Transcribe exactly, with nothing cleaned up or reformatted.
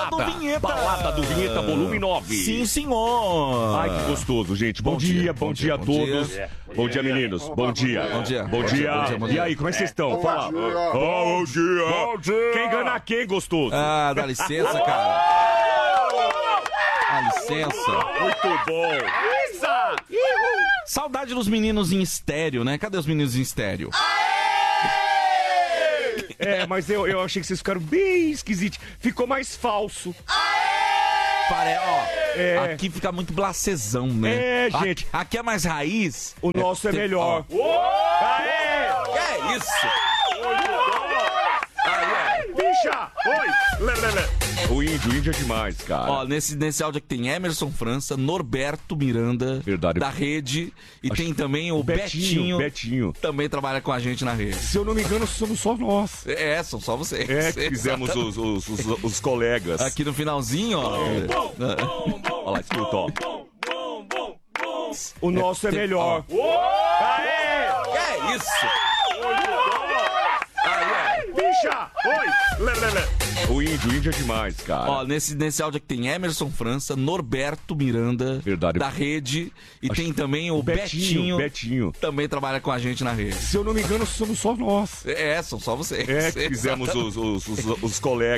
do Vinheta. Balada do Vinheta, volume nove. Sim, senhor. Ai, que gostoso, gente. Bom, bom dia, dia, bom dia a todos. Dia. Bom dia, meninos. Bom dia. Bom dia. Bom dia. Bom dia. Bom dia. E aí, como é que vocês estão? Fala. Bom dia. Bom dia. Bom dia. Quem engana quem, gostoso? Ah, dá licença, cara. Dá licença. Muito bom. Saudade dos meninos em estéreo, né? Cadê os meninos em estéreo? É, mas eu, eu achei que vocês ficaram bem esquisitos. Ficou mais falso. Pare... Ó, é. Aqui fica muito blacezão, né? É, gente. Aqui, aqui é mais raiz. O nosso é, é melhor. Aê! É isso! Aí, ó. Bicha! Oi! Lê, lê, lê. O índio, o índio é demais, cara. Ó, nesse, nesse áudio aqui tem Emerson França, Norberto Miranda, Verdade. Da Rede, e Acho tem também o, o Betinho, Betinho, Betinho. Também trabalha com a gente na rede. Se eu não me engano, somos só nós. É, são só vocês. É, que fizemos os, os, os, os colegas. Aqui no finalzinho, ó. É. Olha lá, escuta, ó. O nosso é, é melhor. Aê! É isso! Aí, ó. Bicha! Oi! Lê, lê, lê. O índio, o índio é demais, cara. Ó, nesse, nesse áudio aqui tem Emerson França, Norberto Miranda, Verdade. Da Rede, e Acho tem também o, o Betinho, Betinho, Betinho. Também trabalha com a gente na rede. Se eu não me engano, somos só nós. É, são só vocês. É, que fizemos os, os, os, os colegas.